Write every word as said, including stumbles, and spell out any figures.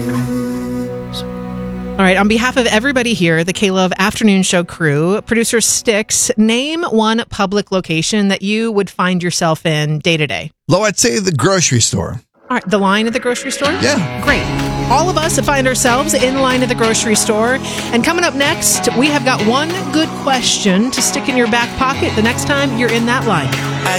All right, on behalf of everybody here, the K-Love Afternoon Show crew, producer Sticks, name one public location that you would find yourself in day to day. Lo, I'd say the grocery store. All right, the line at the grocery store? Yeah. Great. All of us find ourselves in line at the grocery store. And coming up next, we have got one good question to stick in your back pocket the next time you're in that line. I